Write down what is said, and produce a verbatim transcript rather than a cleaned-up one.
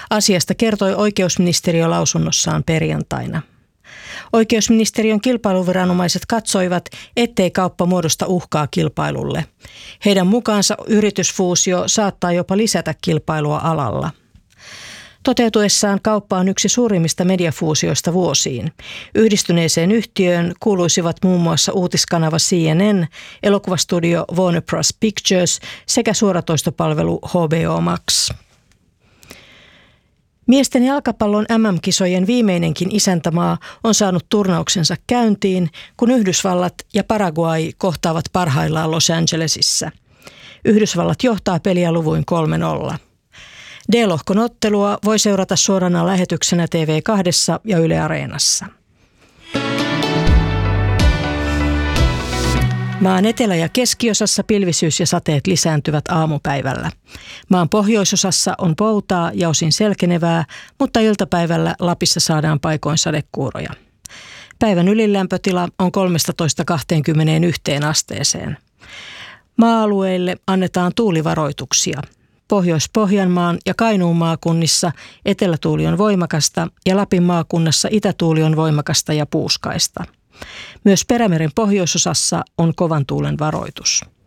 Asiasta kertoi oikeusministeriö lausunnossaan perjantaina. Oikeusministeriön kilpailuviranomaiset katsoivat, ettei kauppa muodosta uhkaa kilpailulle. Heidän mukaansa yritysfuusio saattaa jopa lisätä kilpailua alalla. Toteutuessaan kauppa on yksi suurimmista mediafuusioista vuosiin. Yhdistyneeseen yhtiöön kuuluisivat muun muassa uutiskanava C N N, elokuvastudio Warner Bros. Pictures sekä suoratoistopalvelu H B O Max. Miesten jalkapallon M M-kisojen viimeinenkin isäntämaa on saanut turnauksensa käyntiin, kun Yhdysvallat ja Paraguay kohtaavat parhaillaan Los Angelesissa. Yhdysvallat johtaa peliä luvuin kolme nolla. D-lohkon ottelua voi seurata suorana lähetyksenä T V kaksi ja Yle Areenassa. Maan etelä- ja keskiosassa pilvisyys ja sateet lisääntyvät aamupäivällä. Maan pohjoisosassa on poutaa ja osin selkenevää, mutta iltapäivällä Lapissa saadaan paikoin sadekuuroja. Päivän ylilämpötila on kolmetoista kaksikymmentäyksi asteeseen. Maa-alueille annetaan tuulivaroituksia. Pohjois-Pohjanmaan ja Kainuun maakunnissa etelätuuli on voimakasta ja Lapin maakunnassa itätuuli on voimakasta ja puuskaista. Myös Perämeren pohjoisosassa on kovan tuulen varoitus.